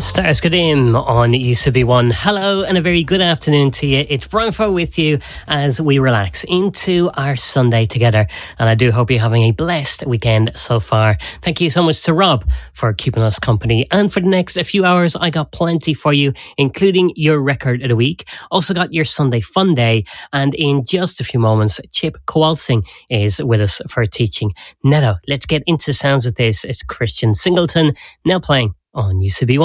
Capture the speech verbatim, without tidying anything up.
Stars Godim on U C B one. Hello and a very good afternoon to you. It's Brian Foe with you as we relax into our Sunday together. And I do hope you're having a blessed weekend so far. Thank you so much to Rob for keeping us company. And for the next few hours, I got plenty for you, including your record of the week. Also got your Sunday fun day. And in just a few moments, Chip Kowalsing is with us for teaching. Now, let's get into sounds with this. It's Christian Singleton now playing on U C B one.